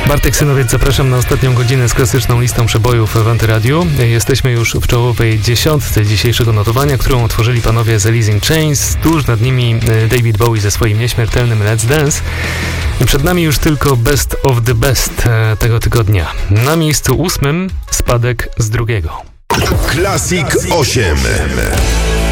Bartek Synowiec, zapraszam na ostatnią godzinę z klasyczną listą przebojów w Antyradiu. Jesteśmy już w czołowej dziesiątce dzisiejszego notowania, którą otworzyli panowie z Alice in Chains. Tuż nad nimi David Bowie ze swoim nieśmiertelnym Let's Dance. Przed nami już tylko Best of the Best tego tygodnia. Na miejscu 8 spadek z drugiego. Classic 8.